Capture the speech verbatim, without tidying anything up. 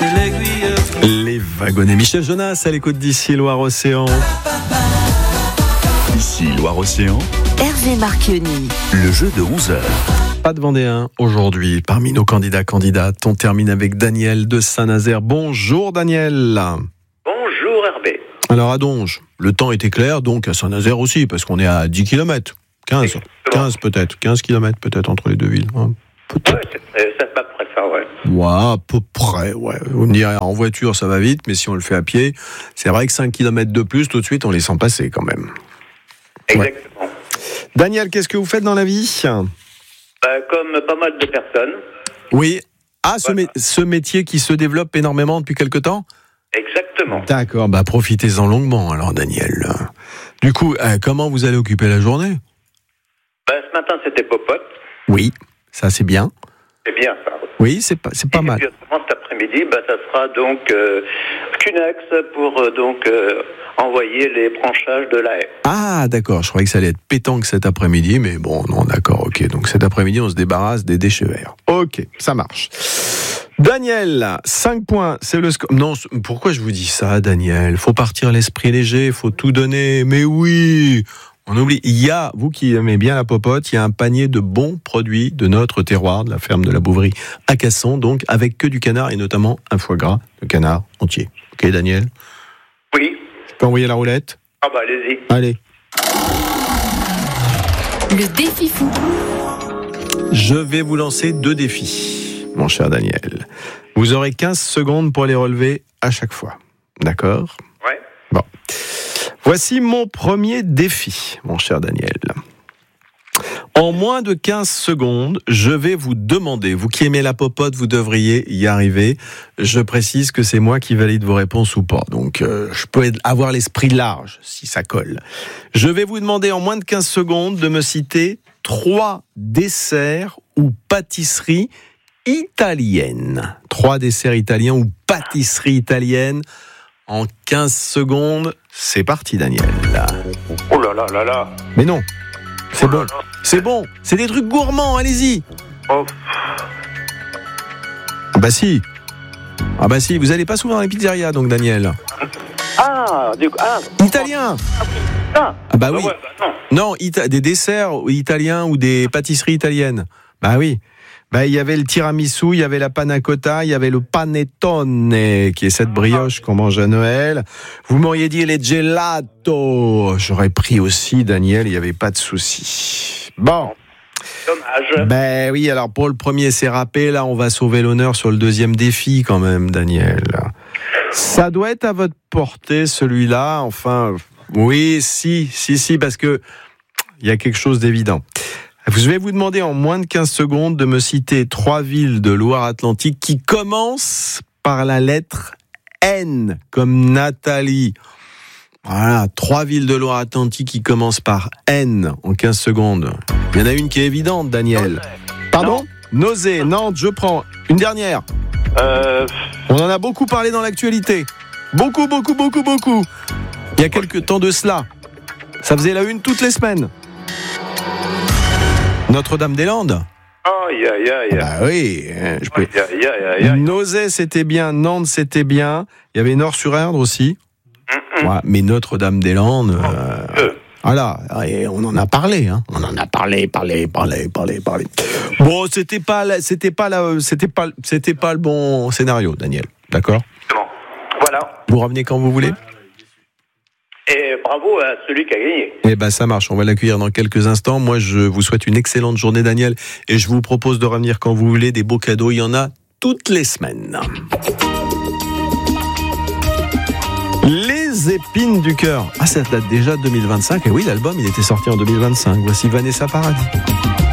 Les wagonnets. Michel Jonas à l'écoute d'ici Loire-Océan. Ici Loire-Océan. Hervé Marchionni. Le jeu de onze heures. Pas de Vendéen aujourd'hui. Parmi nos candidats candidates, on termine avec Daniel de Saint-Nazaire. Bonjour Daniel. Bonjour Hervé. Alors à Donge, le temps était clair, donc à Saint-Nazaire aussi, parce qu'on est à dix kilomètres. quinze, quinze peut-être. quinze kilomètres peut-être entre les deux villes. Hein. Ouais, c'est, c'est à peu près ça, ouais. Ouais, à peu près, ouais. Vous me direz, en voiture, ça va vite, mais si on le fait à pied, c'est vrai que cinq kilomètres de plus, tout de suite, on les sent passer quand même. Exactement. Ouais. Daniel, qu'est-ce que vous faites dans la vie ? Bah, comme pas mal de personnes. Oui. Ah, ce, Voilà. mé- ce métier qui se développe énormément depuis quelque temps ? Exactement. D'accord, bah profitez-en longuement alors, Daniel. Du coup, euh, comment vous allez occuper la journée ? Bah, ce matin, c'était popote. Oui, ça c'est bien. C'est bien ça. Oui, c'est pas, c'est pas Et mal. puis, autrement, cet après-midi, bah, ça sera donc euh, Cunex pour euh, donc euh, envoyer les branchages de la haie. Ah, d'accord, je croyais que ça allait être pétanque cet après-midi, mais bon, non, d'accord, ok. Donc cet après-midi, on se débarrasse des déchets verts. Ok, ça marche. Daniel, cinq points, c'est le score. Non, pourquoi je vous dis ça, Daniel ? Faut partir l'esprit léger, faut tout donner. Mais oui, on oublie. Il y a, vous qui aimez bien la popote, il y a un panier de bons produits de notre terroir, de la ferme de la Bouverie à Casson, donc avec que du canard et notamment un foie gras de canard entier. Ok, Daniel ? Oui. Je peux envoyer la roulette ? Ah bah allez-y. Allez. Le défi fou. Je vais vous lancer deux défis, mon cher Daniel. Vous aurez quinze secondes pour les relever à chaque fois. D'accord ? Ouais. Bon. Voici mon premier défi, mon cher Daniel. En moins de quinze secondes, je vais vous demander, vous qui aimez la popote, vous devriez y arriver. Je précise que c'est moi qui valide vos réponses ou pas. Donc, euh, je peux avoir l'esprit large, si ça colle. Je vais vous demander en moins de quinze secondes de me citer trois desserts ou pâtisseries italiennes. Trois desserts italiens ou pâtisseries italiennes. En quinze secondes, c'est parti, Daniel. Oh là là là là. Mais non, c'est Oh là bon. là. C'est bon, c'est des trucs gourmands, allez-y. Oh. Ah bah si. Ah bah si, vous allez pas souvent dans les pizzerias, donc, Daniel. Ah, du coup, ah. Italien. Ah, Ah bah oui. ouais, bah non. Non, ita- des desserts italiens ou des pâtisseries italiennes. Bah oui. Bah il y avait le tiramisu, il y avait la panna cotta, il y avait le panettone, qui est cette brioche qu'on mange à Noël. Vous m'auriez dit les gelato. J'aurais pris aussi, Daniel, il n'y avait pas de souci. Bon. Dommage. Ben oui, alors pour le premier, c'est râpé. Là, on va sauver l'honneur sur le deuxième défi quand même, Daniel. Ça doit être à votre portée, celui-là. Enfin, oui, si, si, si, parce que il y a quelque chose d'évident. Je vais vous demander en moins de quinze secondes de me citer trois villes de Loire-Atlantique qui commencent par la lettre N, comme Nathalie. Voilà, trois villes de Loire-Atlantique qui commencent par N en quinze secondes. Il y en a une qui est évidente, Daniel. Pardon ? Nausée, Nantes, je prends. Une dernière. Euh, On en a beaucoup parlé dans l'actualité. Beaucoup, beaucoup, beaucoup, beaucoup. Il y a quelques temps de cela. Ça faisait la une toutes les semaines. Notre-Dame-des-Landes. aïe aïe aïe. Bah oui. hein, je peux... Aïe aïe aïe aïe. Nausée, c'était bien. Nantes, c'était bien. Il y avait Nord-sur-Erdre aussi. Mm-mm. Ouais, mais Notre-Dame-des-Landes... euh, Euh, Voilà, et on en a parlé, hein. On en a parlé, parlé, parlé, parlé, parlé. Bon, c'était pas, la- c'était pas, la- c'était pas, c'était pas le bon scénario, Daniel. D'accord ? bon. Voilà. Vous revenez quand vous voulez ? Et bravo à celui qui a gagné. Eh ben, ça marche. On va l'accueillir dans quelques instants. Moi, je vous souhaite une excellente journée, Daniel, et je vous propose de revenir quand vous voulez. Des beaux cadeaux, il y en a toutes les semaines. Les épines du cœur. Ah, ça date déjà de deux mille vingt-cinq. Et oui, l'album, il était sorti en deux mille vingt-cinq. Voici Vanessa Paradis.